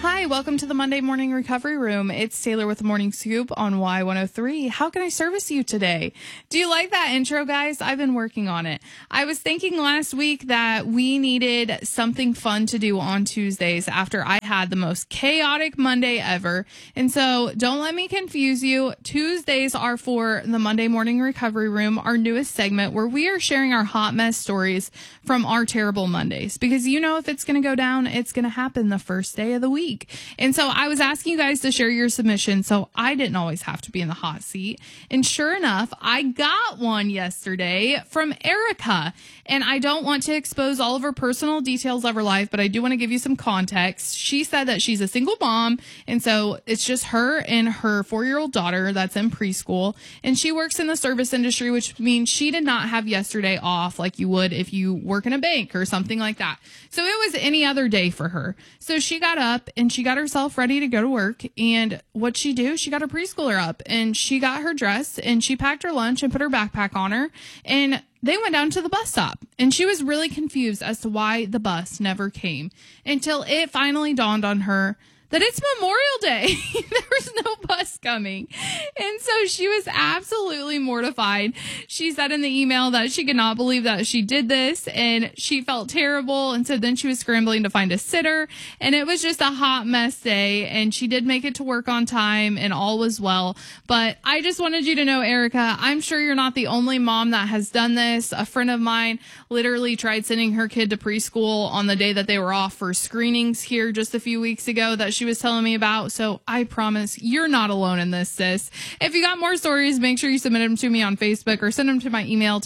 Hi, welcome to the Monday Morning Recovery Room. It's Taylor with the Morning Scoop on Y103. How can I service you today? Do you like that intro, guys? I've been working on it. I was thinking last week that we needed something fun to do on Tuesdays after I had the most chaotic Monday ever. And so don't let me confuse you. Tuesdays are for the Monday Morning Recovery Room, our newest segment where we are sharing our hot mess stories from our terrible Mondays. Because you know if it's going to go down, it's going to happen the first day of the week. And so I was asking you guys to share your submission so I didn't always have to be in the hot seat. And sure enough, I got one yesterday from Erica. And I don't want to expose all of her personal details of her life, but I do want to give you some context. She said that she's a single mom, and so it's just her and her 4-year-old daughter that's in preschool. And she works in the service industry, which means she did not have yesterday off like you would if you work in a bank or something like that. So it was any other day for her. So she got up and she got herself ready to go to work. And what'd she do? She got her preschooler up and she got her dressed and she packed her lunch and put her backpack on her. And they went down to the bus stop and she was really confused as to why the bus never came until it finally dawned on her that it's Memorial Day. There was no bus coming. And so she was absolutely mortified. She said in the email that she could not believe that she did this and she felt terrible. And so then she was scrambling to find a sitter and it was just a hot mess day. And she did make it to work on time and all was well. But I just wanted you to know, Erica, I'm sure you're not the only mom that has done this. A friend of mine literally tried sending her kid to preschool on the day that they were off for screenings here just a few weeks ago that she was telling me about. So I promise you're not alone in this, sis. If you got more stories, make sure you submit them to me on Facebook or send them to my email,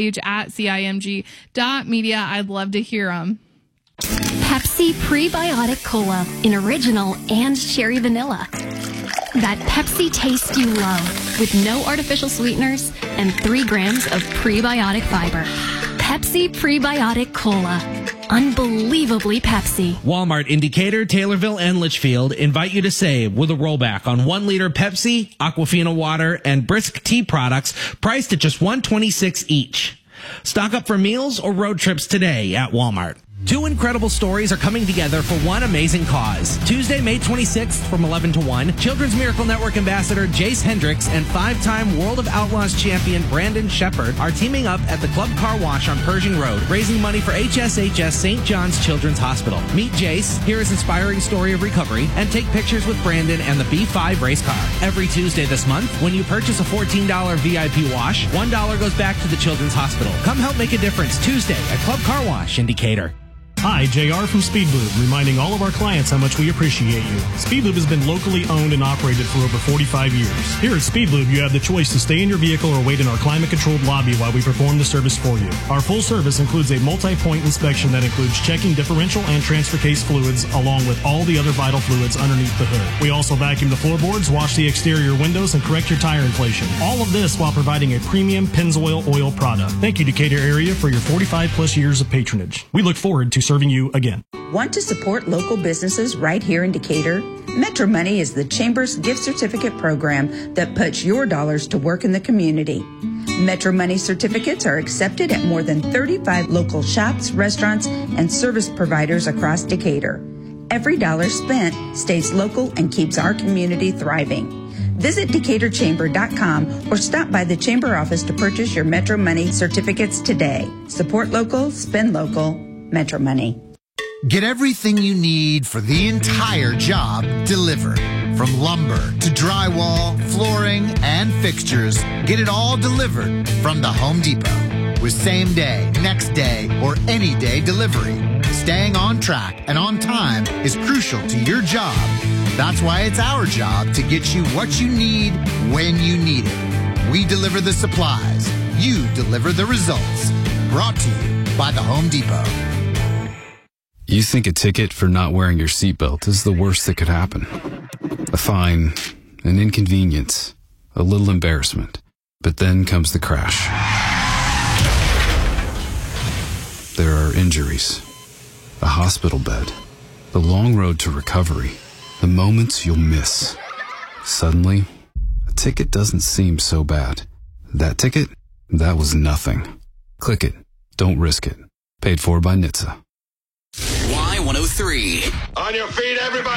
taylorpage@cimg.media. I'd love to hear them. Pepsi Prebiotic Cola in original and cherry vanilla. That Pepsi taste you love with no artificial sweeteners and 3 grams of prebiotic fiber. Pepsi Prebiotic Cola. Unbelievably Pepsi. Walmart, Indicator, Taylorville, and Litchfield invite you to save with a rollback on 1-liter Pepsi, Aquafina water, and Brisk tea products priced at just $1.26 each. Stock up for meals or road trips today at Walmart. 2 incredible stories are coming together for one amazing cause. Tuesday, May 26th from 11 to 1, Children's Miracle Network Ambassador Jace Hendricks and 5-time World of Outlaws champion Brandon Shepard are teaming up at the Club Car Wash on Pershing Road, raising money for HSHS St. John's Children's Hospital. Meet Jace, hear his inspiring story of recovery, and take pictures with Brandon and the B5 race car. Every Tuesday this month, when you purchase a $14 VIP wash, $1 goes back to the Children's Hospital. Come help make a difference Tuesday at Club Car Wash, Indicator. Hi, JR from Speedlube, reminding all of our clients how much we appreciate you. Speedlube has been locally owned and operated for over 45 years. Here at Speedlube, you have the choice to stay in your vehicle or wait in our climate-controlled lobby while we perform the service for you. Our full service includes a multi-point inspection that includes checking differential and transfer case fluids, along with all the other vital fluids underneath the hood. We also vacuum the floorboards, wash the exterior windows, and correct your tire inflation. All of this while providing a premium Pennzoil oil product. Thank you, Decatur area, for your 45-plus years of patronage. We look forward to serving you again. Want to support local businesses right here in Decatur? Metro Money is the Chamber's gift certificate program that puts your dollars to work in the community. Metro Money certificates are accepted at more than 35 local shops, restaurants, and service providers across Decatur. Every dollar spent stays local and keeps our community thriving. Visit DecaturChamber.com or stop by the Chamber office to purchase your Metro Money certificates today. Support local, spend local, Metro Money. Get everything you need for the entire job delivered. From lumber to drywall, flooring, and fixtures, get it all delivered from the Home Depot. With same day, next day, or any day delivery. Staying on track and on time is crucial to your job. That's why it's our job to get you what you need when you need it. We deliver the supplies. You deliver the results. Brought to you by the Home Depot. You think a ticket for not wearing your seatbelt is the worst that could happen. A fine, an inconvenience, a little embarrassment. But then comes the crash. There are injuries, a hospital bed, the long road to recovery, the moments you'll miss. Suddenly, a ticket doesn't seem so bad. That ticket? That was nothing. Click it. Don't risk it. Paid for by NHTSA. Y103. On your feet, everybody.